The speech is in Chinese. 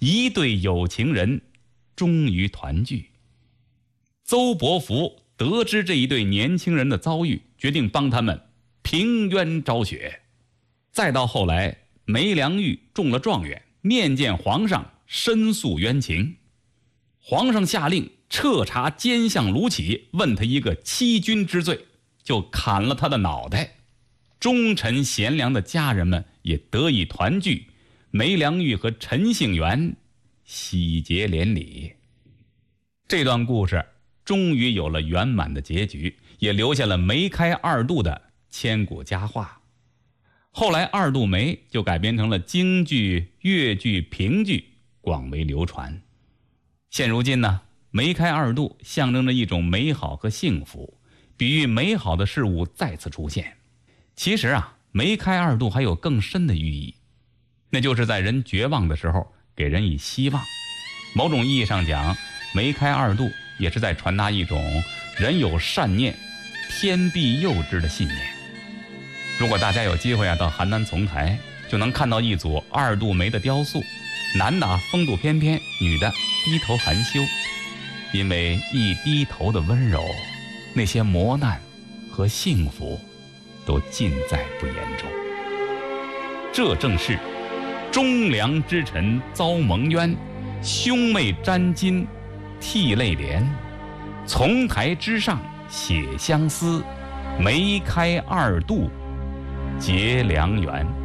一对有情人终于团聚。邹伯符得知这一对年轻人的遭遇，决定帮他们平冤昭雪。再到后来，梅良玉中了状元，面见皇上申诉冤情。皇上下令彻查奸相卢杞，问他一个欺君之罪，就砍了他的脑袋。忠臣贤良的家人们也得以团聚，梅良玉和陈幸元喜结连理。这段故事终于有了圆满的结局，也留下了梅开二度的千古佳话。后来二度梅就改编成了京剧、越剧、评剧，广为流传。现如今呢，梅开二度象征着一种美好和幸福，比喻美好的事物再次出现。其实啊，梅开二度还有更深的寓意，那就是在人绝望的时候给人以希望。某种意义上讲，梅开二度也是在传达一种人有善念，天必佑之的信念。如果大家有机会到邯郸丛台，就能看到一组二度梅的雕塑，男的风度翩翩，女的低头含羞。因为一低头的温柔，那些磨难和幸福都尽在不言中。这正是忠良之臣遭蒙冤，兄妹沾襟涕泪连，丛台之上写相思，梅开二度结良缘。